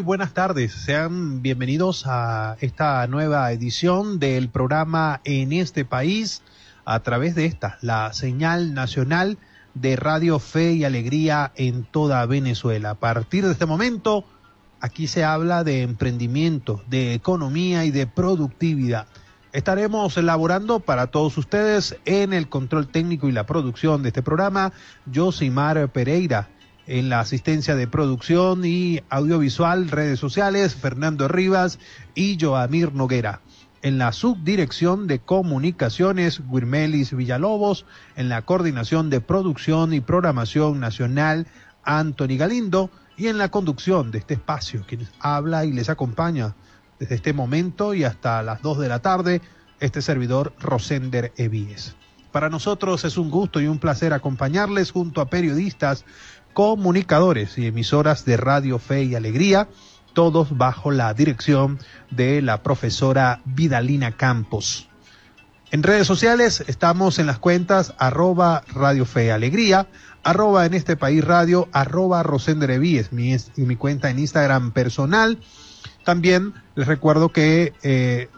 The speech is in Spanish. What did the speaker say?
buenas tardes. Sean bienvenidos a esta nueva edición del programa En este País a través de la señal nacional de Radio Fe y Alegría en toda Venezuela. A partir de este momento, aquí se habla de emprendimiento, de economía y de productividad. Estaremos elaborando para todos ustedes en el control técnico y la producción de este programa, Josimar Pereira. En la asistencia de producción y audiovisual, redes sociales, Fernando Rivas y Joamir Noguera. En la subdirección de comunicaciones, Wirmelis Villalobos. En la coordinación de producción y programación nacional, Anthony Galindo. Y en la conducción de este espacio, quien habla y les acompaña desde este momento y hasta las 2 de la tarde, este servidor Rosender Evíes. Para nosotros es un gusto y un placer acompañarles junto a periodistas, comunicadores y emisoras de Radio Fe y Alegría, todos bajo la dirección de la profesora Vidalina Campos. En redes sociales estamos en las cuentas @Radio Fe y Alegría, En este País Radio, @Rosender Evíes, mi cuenta en Instagram personal. También les recuerdo que